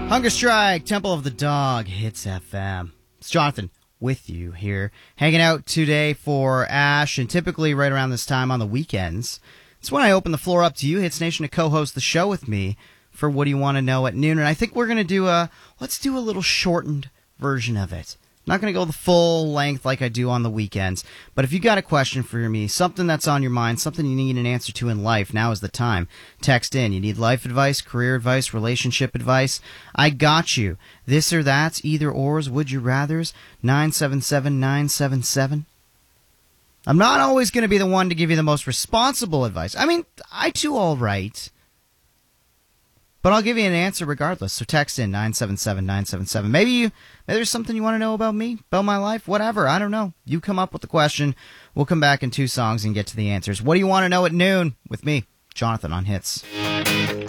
Hunger Strike, Temple of the Dog, Hits FM. It's Jonathan with you here, hanging out today for Ash, and typically right around this time on the weekends. It's when I open the floor up to you, Hits Nation, to co-host the show with me for What Do You Want to Know at noon. And I think we're going to do let's do a little shortened version of it. Not going to go the full length like I do on the weekends, but if you got a question for me, something that's on your mind, something you need an answer to in life, now is the time. Text in. You need life advice, career advice, relationship advice. I got you. This or that's, either ors, would you rathers, 977-977. I'm not always going to be the one to give you the most responsible advice. I mean, I do all right. But I'll give you an answer regardless. So text in 977-977. Maybe there's something you want to know about me, about my life, whatever. I don't know. You come up with the question. We'll come back in 2 songs and get to the answers. What do you want to know at noon with me, Jonathan, on Hits?